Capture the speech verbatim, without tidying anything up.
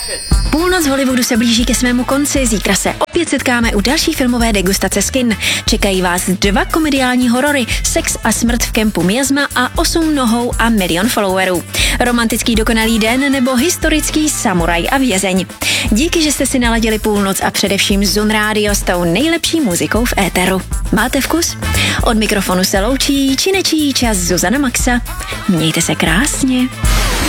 Půlnoc Hollywoodu se blíží ke svému konci, zítra se opět setkáme u další filmové degustace z kin. Čekají vás dva komediální horory, Sex a smrt v kempu Miasma a Osm nohou a milion followerů. Romantický dokonalý den nebo historický samuraj a vězeň. Díky, že jste si naladili Půlnoc a především Zun Radio s tou nejlepší muzikou v éteru. Máte vkus? Od mikrofonu se loučí či nečí čas Zuzana Maxa. Mějte se krásně.